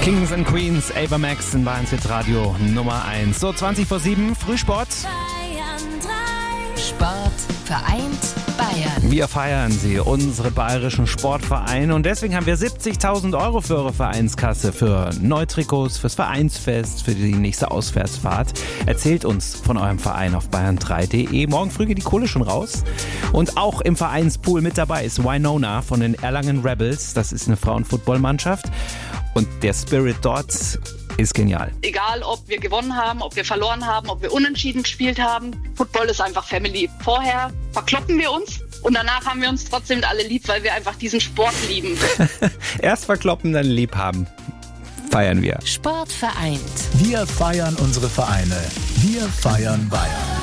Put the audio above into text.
Kings and Queens, Ava Max in Bayern Hit Radio Nummer 1. So, 20:07, Frühsport. Sport vereint Bayern. Wir feiern sie, unsere bayerischen Sportvereine. Und deswegen haben wir 70.000 Euro für eure Vereinskasse, für Neutrikots, fürs Vereinsfest, für die nächste Auswärtsfahrt. Erzählt uns von eurem Verein auf bayern3.de. Morgen früh geht die Kohle schon raus. Und auch im Vereinspool mit dabei ist Winona von den Erlangen Rebels. Das ist eine Frauenfootballmannschaft. Und der Spirit dort ist genial. Egal, ob wir gewonnen haben, ob wir verloren haben, ob wir unentschieden gespielt haben. Football ist einfach Family. Vorher verkloppen wir uns und danach haben wir uns trotzdem alle lieb, weil wir einfach diesen Sport lieben. Erst verkloppen, dann lieb haben. Feiern wir. Sport vereint. Wir feiern unsere Vereine. Wir feiern Bayern.